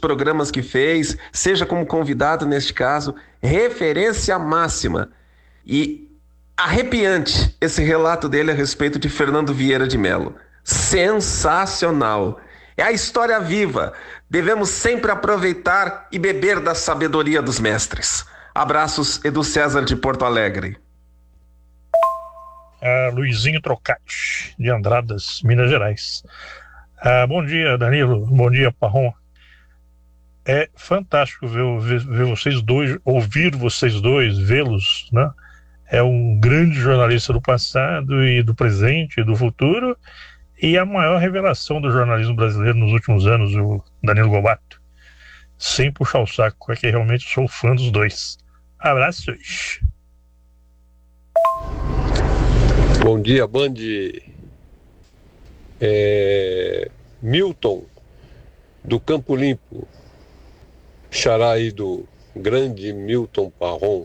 programas que fez, seja como convidado neste caso, referência máxima. E arrepiante esse relato dele a respeito de Fernando Vieira de Mello. Sensacional! É a história viva. Devemos sempre aproveitar e beber da sabedoria dos mestres. Abraços, Edu César de Porto Alegre. Luizinho Trocati, de Andradas, Minas Gerais. Bom dia, Danilo. Bom dia, Parron. É fantástico ver vocês dois, ouvir vocês dois, vê-los, né? É um grande jornalista do passado e do presente e do futuro, e a maior revelação do jornalismo brasileiro nos últimos anos, o Danilo Gobato. Sem puxar o saco, é que realmente sou fã dos dois. Abraços. Bom dia, Band. Milton, do Campo Limpo, xará aí do grande Milton Parron.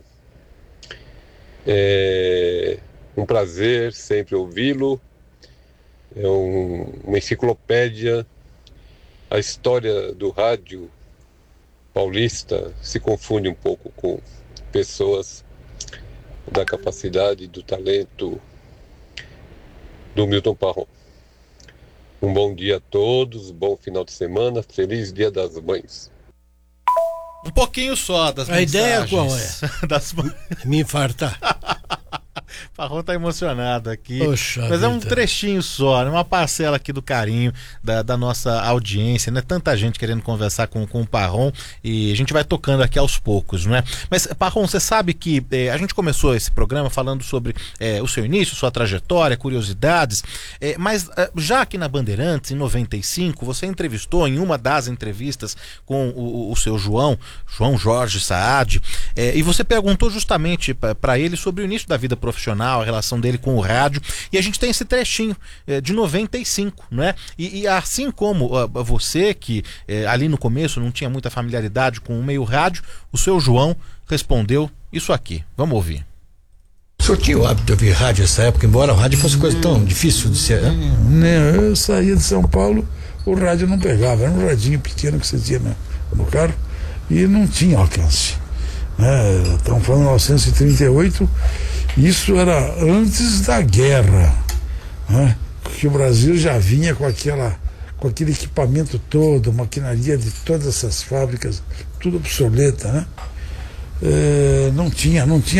É um prazer sempre ouvi-lo. É uma enciclopédia. A história do rádio paulista se confunde um pouco com pessoas da capacidade e do talento do Milton Parron. Um bom dia a todos, bom final de semana, feliz Dia das Mães. Um pouquinho só das mensagens. A ideia qual é? Me infartar. Parron tá emocionado aqui. Poxa mas é um vida. trechinho só, né? Uma parcela aqui do carinho da nossa audiência, né? Tanta gente querendo conversar com o Parron, e a gente vai tocando aqui aos poucos, não é? Mas, Parron, você sabe que a gente começou esse programa falando sobre o seu início, sua trajetória, curiosidades, mas já aqui na Bandeirantes, em 95, você entrevistou em uma das entrevistas com o seu João Jorge Saad, e você perguntou justamente para ele sobre o início da vida profissional, a relação dele com o rádio, e a gente tem esse trechinho de 95, não é? E assim como você, que ali no começo não tinha muita familiaridade com o meio rádio, o seu João respondeu isso aqui. Vamos ouvir. O senhor tinha o hábito de ouvir rádio nessa época, embora o rádio fosse coisa tão difícil de ser, né? Eu saía de São Paulo, o rádio não pegava, era um radinho pequeno que você tinha no carro e não tinha alcance, né? Estamos falando de 1938, isso era antes da guerra, né? Que o Brasil já vinha com aquele equipamento todo, maquinaria de todas essas fábricas, tudo obsoleta, né? Não tinha